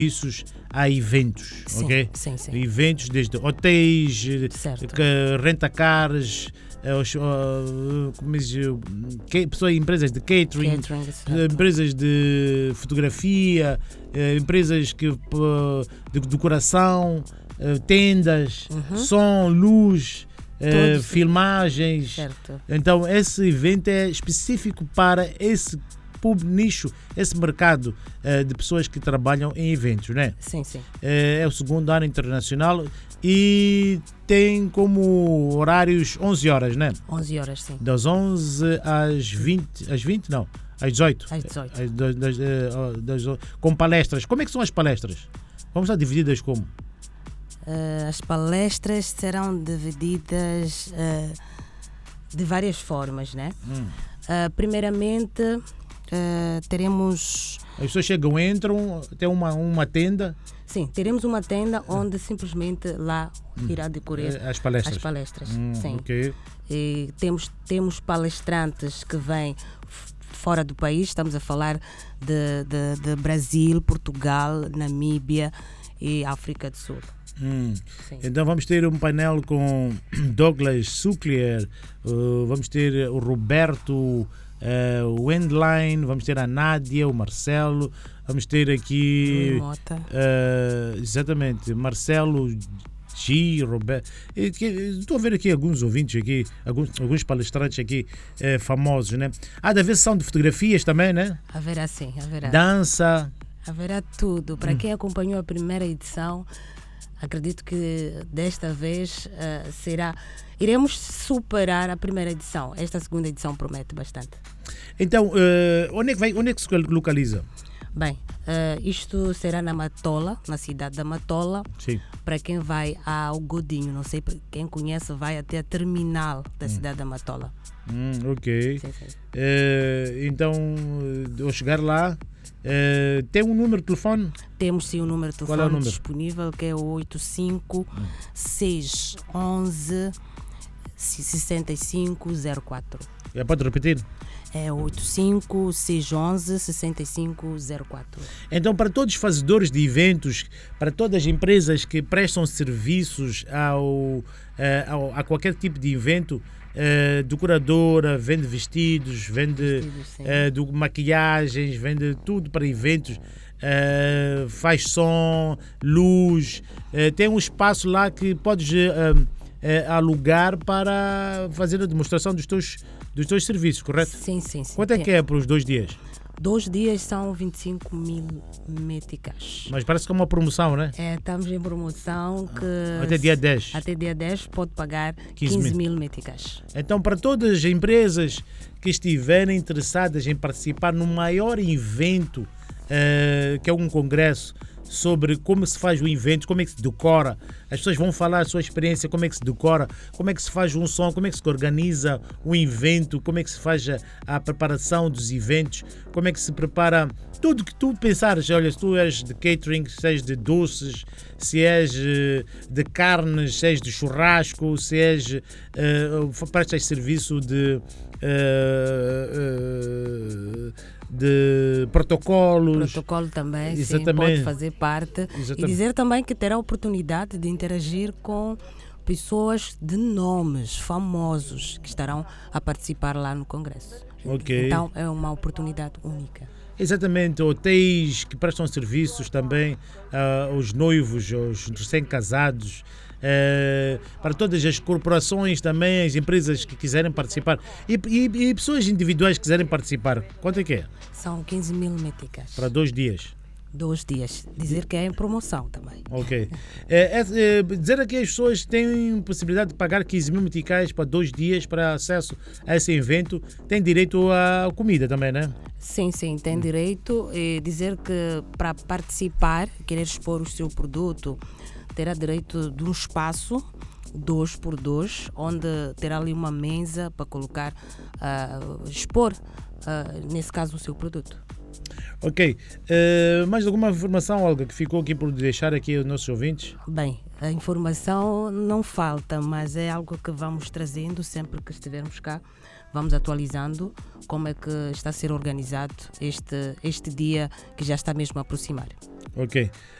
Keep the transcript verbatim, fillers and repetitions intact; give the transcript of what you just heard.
serviços a eventos, Sim, ok? sim, sim. Eventos desde hotéis, Certo. renta-cars, como diz, que- pessoas, empresas de catering, Catering, eh, certo. empresas de fotografia, eh, empresas que, pô, de decoração, eh, tendas, Uhum. som, luz, eh, Todos. filmagens. Certo. Então esse evento é específico para esse público nicho, esse mercado eh, de pessoas que trabalham em eventos, né? Sim, sim. Eh, é o segundo ano internacional e tem como horários onze horas, né? onze horas, sim. Das onze às vinte, às vinte não, às dezoito. Às dezoito. Às das- das- eh, das- com palestras. Como é que são as palestras? Vamos estar divididas como? Eh, as palestras serão divididas eh, de várias formas, né? Hum. Eh, primeiramente, eh, teremos, As pessoas chegam, entram, tem uma, uma tenda, sim, teremos uma tenda onde simplesmente lá irá decorrer eh, as palestras. as palestras. Hum, Sim. ok. E temos, temos palestrantes que vêm f- fora do país, estamos a falar de, de, de Brasil, Portugal, Namíbia e África do Sul. Hum. Sim. Então vamos ter um painel com Douglas Suclier, uh, vamos ter o Roberto, uh, o Wendline, vamos ter a Nádia, o Marcelo, vamos ter aqui Rui Mota. uh, exatamente, Marcelo G, Roberto. E que- Estou a ver aqui alguns ouvintes aqui, alguns, alguns palestrantes aqui eh, famosos, né? Há de haver sessão de fotografias também, né? Haverá sim, haverá. Dança. Haverá tudo. Para quem acompanhou a primeira edição, acredito que desta vez eh, será. Iremos superar a primeira edição. Esta segunda edição promete bastante. Então, eh, onde é que vai, onde é que se localiza? Bem, eh, isto será na Matola, na cidade da Matola. Sim. Para quem vai ao Godinho, não sei, para quem conhece, vai até a terminal da cidade da Matola. Hum, ok. Sim, sim. Eh, então, eh, ao chegar lá, eh, tem um número de telefone? Temos sim o número de Qual é o telefone número? disponível, que é o oito cinco seis um um seis cinco zero quatro. É, pode repetir? É oito cinco seis um um seis cinco zero quatro. Então, para todos os fazedores de eventos, para todas as empresas que prestam serviços ao, eh, ao- a qualquer tipo de evento, eh, decoradora, vende vestidos, vende Vestidos, sim. eh, do- maquiagens, vende tudo para eventos, eh, faz som, luz, eh, tem um espaço lá que podes eh, eh, alugar para fazer a demonstração dos teus, dos teus serviços, correto? Sim, sim, sim. Quanto é que é para os dois dias? Dois dias são vinte e cinco mil meticais. Mas parece que é uma promoção, né? É, estamos em promoção que Até dia dez. até dia dez pode pagar quinze quinze mil. mil meticais. Então, para todas as empresas que estiverem interessadas em participar no maior evento, eh, que é um congresso, sobre como se faz o evento, como é que se decora, as pessoas vão falar a sua experiência, como é que se decora, como é que se faz um som, como é que se organiza um evento, como é que se faz a, a preparação dos eventos, como é que se prepara tudo que tu pensares. Olha, se tu és de catering, se és de doces, se és eh, de carnes, se és de churrasco, se és uh, prestas serviço de eh, eh, de protocolos. Protocolo também, sim, Exatamente. pode fazer parte. Exatamente. E dizer também que terá a oportunidade de interagir com pessoas de nomes famosos que estarão a participar lá no Congresso. Ok. Então é uma oportunidade única. Exatamente, hotéis que prestam serviços também ah, aos noivos, aos recém-casados, eh, para todas as corporações também, as empresas que quiserem participar e, e- e pessoas individuais que quiserem participar. Quanto é que é? São quinze mil meticais. Para dois dias. Dois dias. Dizer que é em promoção também. Ok. É, é, é, dizer que as pessoas têm possibilidade de pagar quinze mil meticais para dois dias para acesso a esse evento, têm direito à comida também, né? Sim, sim, tem direito. E dizer que para participar, querer expor o seu produto, terá direito de um espaço dois por dois, onde terá ali uma mesa para colocar, ah, expor, ah, nesse caso, o seu produto. Ok. Eh, mais alguma informação, Olga, que ficou aqui por deixar aqui aos nossos ouvintes? Bem, a informação não falta, mas é algo que vamos trazendo sempre que estivermos cá. Vamos atualizando como é que está a ser organizado este, este dia que já está mesmo a aproximar. Ok.